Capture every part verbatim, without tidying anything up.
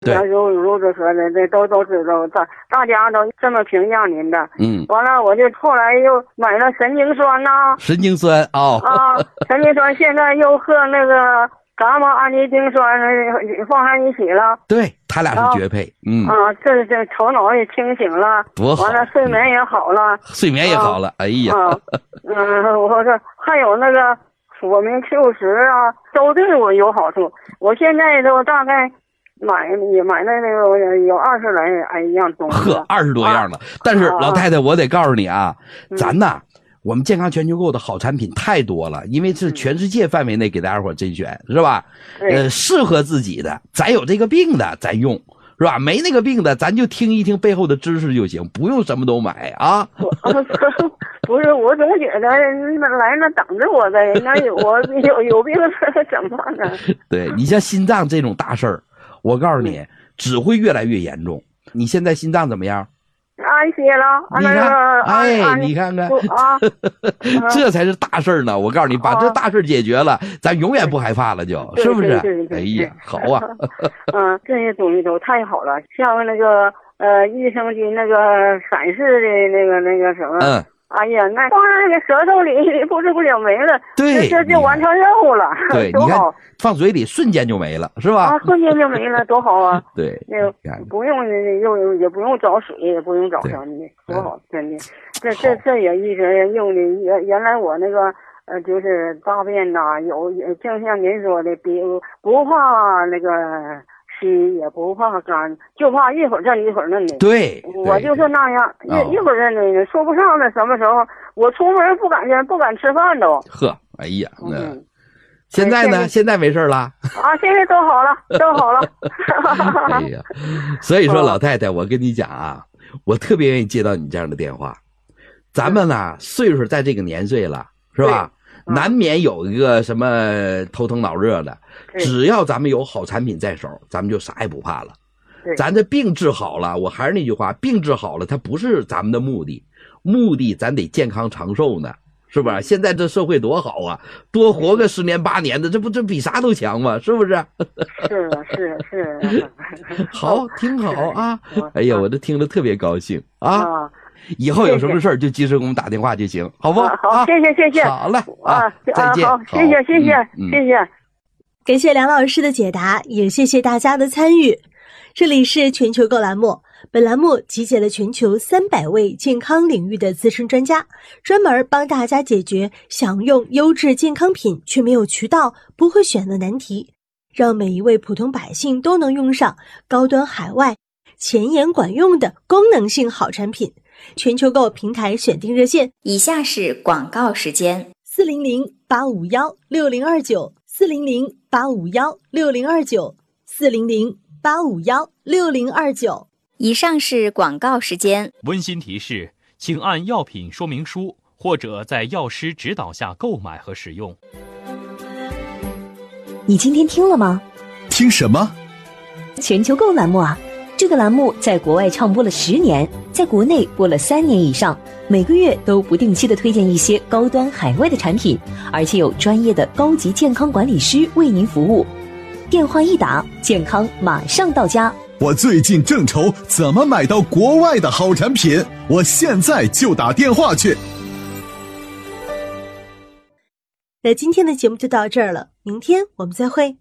对，如如子说的，这都都知道，大大家都这么评价您的。 嗯， 完了，我就后来又买了神经酸呐、啊， 神经酸哦啊，神经酸现在又和那个伽马氨基丁酸放在一起了。 对，他俩是绝配。啊、嗯啊，这这头脑也清醒了， 多好， 完了睡眠也好了， 睡眠也好了。啊、哎呀， 啊，嗯，我说还有那个我们 Q 十啊，都对我有好处。我现在都大概。买也买那那个有二十来哎样东西， 呵，二十多样了。啊、但是老太太，我得告诉你啊，啊咱呐，嗯、我们健康全球购的好产品太多了，因为是全世界范围内给大家伙甄选，是吧？呃，适合自己的，咱有这个病的咱用，是吧？没那个病的，咱就听一听背后的知识就行，不用什么都买啊。 不是，我总觉得那来那等着我的，那有我有有病怎么办呢？ 对，你像心脏这种大事儿。我告诉你，只会越来越严重。你现在心脏怎么样？ 安歇了。 你看，哎，你看看，啊、这才是大事呢。我告诉你，把这大事解决了，咱永远不害怕了就，就是不是？哎呀，好啊。 嗯，这些东西都太好了，像那个呃益生菌那个闪视的那个那个什么。嗯。哎呀，那放在那个舌头里，不知不觉没了， 对， 这就完成任务了。 对，你看放嘴里瞬间就没了，是吧？ 啊，瞬间就没了，多好啊！ 对， 那个不用又也不用找水，也不用找什么的，多好，真的。这这这也一直用的原原来我那个呃，就是大便呐、啊，有就像您说的，比不怕那个。稀也不怕干，就怕一会儿震一会儿嫩的。 对， 我就是那样，一、哦、一会儿震的，说不上了什么时候。我出门不敢不敢吃饭都。 呵，哎呀，嗯，现在呢？现在没事了。 啊，现在都好了，都好了。 哎呀，所以说老太太，我跟你讲啊，我特别愿意接到你这样的电话。咱们呢，岁数在这个年岁了，是吧？难免有一个什么头疼脑热的，只要咱们有好产品在手，咱们就啥也不怕了。咱这病治好了，我还是那句话，病治好了，它不是咱们的目的，目的咱得健康长寿呢，是吧？现在这社会多好啊，多活个十年八年的，这不这比啥都强吗？是不是？ 是是是。 好，挺好啊。哎呀，我这听了特别高兴啊。以后有什么事儿就及时给我们打电话就行，好不好？ 好，谢谢谢谢。 好了啊，再见。 好，谢谢谢谢谢谢。 感谢梁老师的解答，也谢谢大家的参与。这里是全球购栏目，本栏目集结了全球三百位健康领域的资深专家，专门帮大家解决想用优质健康品却没有渠道、不会选的难题，让每一位普通百姓都能用上高端海外、前沿管用的功能性好产品。全球购平台选定热线， 以下是广告时间： 四零零八五幺六零二九，四零零八五幺六零二九，四零零八五幺六零二九。 以上是广告时间。 温馨提示，请按药品说明书或者在药师指导下购买和使用。 你今天听了吗？ 听什么？ 全球购栏目啊。这个栏目在国外唱播了十年，在国内播了三年以上，每个月都不定期的推荐一些高端海外的产品，而且有专业的高级健康管理师为您服务。电话一打，健康马上到家。 我最近正愁怎么买到国外的好产品，我现在就打电话去。 那今天的节目就到这儿了，明天我们再会。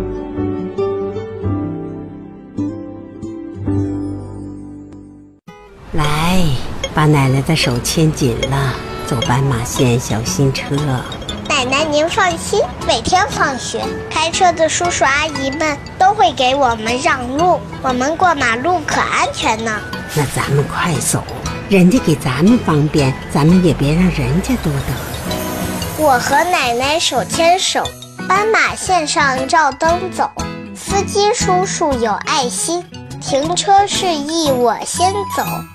来，把奶奶的手牵紧了，走斑马线小心车。 奶奶您放心，每天放学开车的叔叔阿姨们都会给我们让路，我们过马路可安全呢。 那咱们快走，人家给咱们方便，咱们也别让人家多等。 我和奶奶手牵手，斑马线上照灯走，司机叔叔有爱心，停车示意我先走。